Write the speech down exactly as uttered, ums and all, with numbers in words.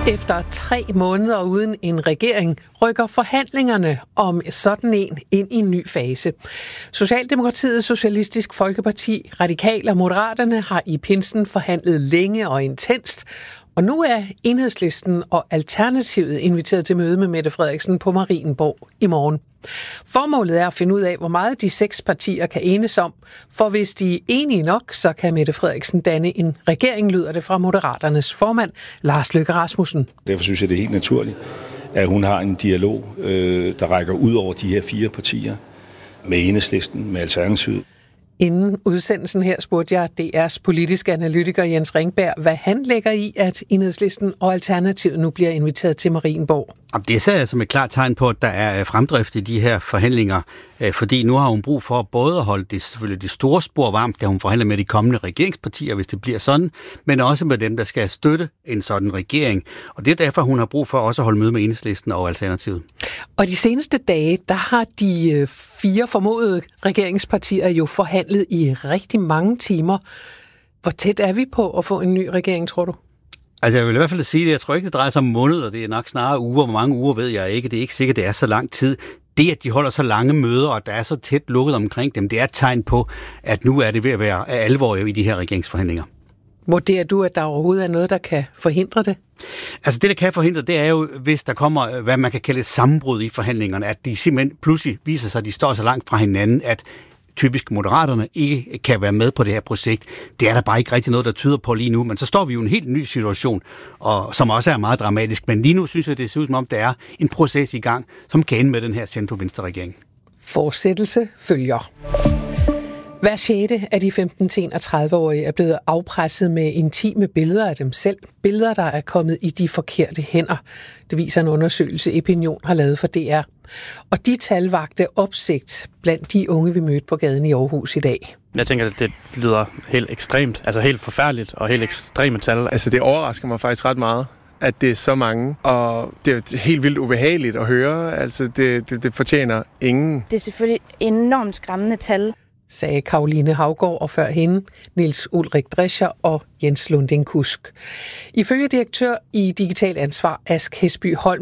Efter tre måneder uden en regering rykker forhandlingerne om sådan en ind i en ny fase. Socialdemokratiet, Socialistisk Folkeparti, Radikale og Moderaterne har i pinsen forhandlet længe og intenst, og nu er Enhedslisten og Alternativet inviteret til møde med Mette Frederiksen på Marienborg i morgen. Formålet er at finde ud af, hvor meget de seks partier kan enes om, for hvis de er enige nok, så kan Mette Frederiksen danne en regering, lyder det fra Moderaternes formand, Lars Løkke Rasmussen. Derfor synes jeg, det er helt naturligt, at hun har en dialog, der rækker ud over de her fire partier, med Enhedslisten, med Alternativet. Inden udsendelsen her spurgte jeg D R's politiske analytiker Jens Ringberg, hvad han lægger i, at Enhedslisten og Alternativet nu bliver inviteret til Marienborg. Det ser jeg som et klart tegn på, at der er fremdrift i de her forhandlinger, fordi nu har hun brug for både at holde det, selvfølgelig de store spor varmt, da hun forhandler med de kommende regeringspartier, hvis det bliver sådan, men også med dem, der skal støtte en sådan regering. Og det er derfor, hun har brug for også at holde møde med Enhedslisten og Alternativet. Og de seneste dage, der har de fire formodede regeringspartier jo forhandlet i rigtig mange timer. Hvor tæt er vi på at få en ny regering, tror du? Altså jeg vil i hvert fald sige det, jeg tror ikke, det drejer sig om måneder, det er nok snarere uger. Hvor mange uger ved jeg ikke, det er ikke sikkert, det er så lang tid. Det, at de holder så lange møder, og der er så tæt lukket omkring dem, det er et tegn på, at nu er det ved at være alvor i de her regeringsforhandlinger. Vurderer du, at der overhovedet er noget, der kan forhindre det? Altså det, der kan forhindre, det er jo, hvis der kommer, hvad man kan kalde et sammenbrud i forhandlingerne, at de simpelthen pludselig viser sig, at de står så langt fra hinanden, at typisk Moderaterne ikke kan være med på det her projekt. Det er der bare ikke rigtig noget, der tyder på lige nu, men så står vi jo i en helt ny situation, og som også er meget dramatisk. Men lige nu synes jeg, det ser ud som om, der er en proces i gang, som kan ende med den her centrum-venstre-regering. Fortsættelse følger. Hver sjette af de femten til enogtredive-årige er blevet afpresset med intime billeder af dem selv. Billeder, der er kommet i de forkerte hænder. Det viser en undersøgelse, Epinion har lavet for D R. Og de tal vagte opsigt blandt de unge, vi mødte på gaden i Aarhus i dag. Jeg tænker, at det lyder helt ekstremt, altså helt forfærdeligt og helt ekstreme tal. Altså det overrasker mig faktisk ret meget, at det er så mange, og det er helt vildt ubehageligt at høre. Altså det, det, det fortjener ingen. Det er selvfølgelig enormt skræmmende tal, sagde Karoline Haugaard og før hende Niels Ulrik Drescher og Jens Lunding Kusk. Ifølge direktør i Digital Ansvar Ask Hesby Holm